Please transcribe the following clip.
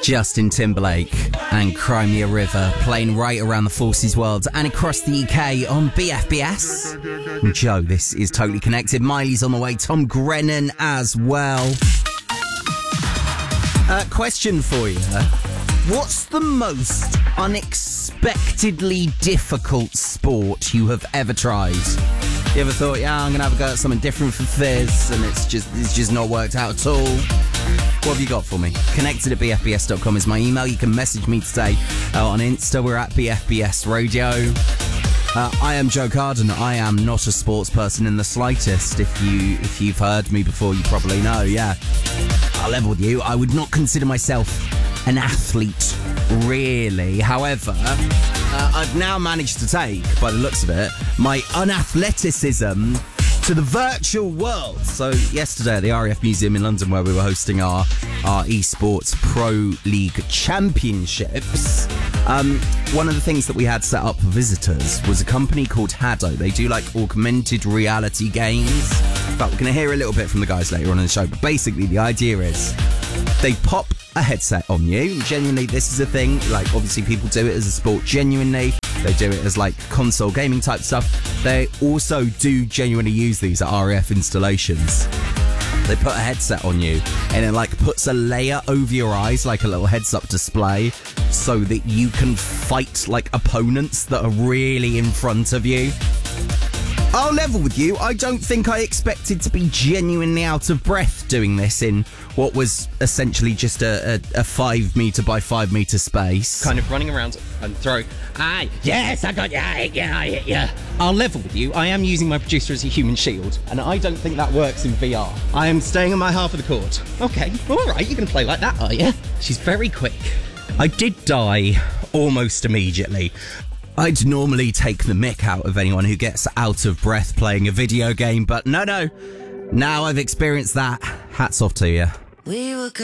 Justin Timberlake and Crimea River playing right around the Forces world and across the UK on BFBS. And Joe, this is Totally Connected. Miley's on the way. Tom Grennan as well. Question for you. What's the most unexpectedly difficult sport you have ever tried? You ever thought, I'm going to have a go at something different for Fizz, and it's just not worked out at all? What have you got for me? Connected at bfbs.com is my email. You can message me today on Insta. We're at BFBS Radio. I am Joe Carden. I am not a sports person in the slightest. If you've heard me before, you probably know, yeah. I'll level with you. I would not consider myself an athlete, really. However, I've now managed to take, by the looks of it, my unathleticism to the virtual world. So yesterday at the RAF Museum in London, where we were hosting our esports Pro League Championships, one of the things that we had set up for visitors was a company called Haddo. They do like augmented reality games. In fact, we're going to hear a little bit from the guys later on in the show, but basically the idea is they pop a headset on you. Genuinely, this is a thing. Like, obviously people do it as a sport genuinely. They do it as like console gaming type stuff. They also do genuinely use these at RAF installations. They put a headset on you and it like puts a layer over your eyes, like a little heads-up display, so that you can fight like opponents that are really in front of you. I'll level with you. I don't think I expected to be genuinely out of breath doing this in what was essentially just a 5 metre by 5 metre space. Kind of running around and throwing. Yes, I got you. Yeah. I'll level with you. I am using my producer as a human shield, and I don't think that works in VR. I am staying on my half of the court. Okay, all right, you can play like that, are you? She's very quick. I did die almost immediately. I'd normally take the mick out of anyone who gets out of breath playing a video game, but no. Now I've experienced that. Hats off to you. We were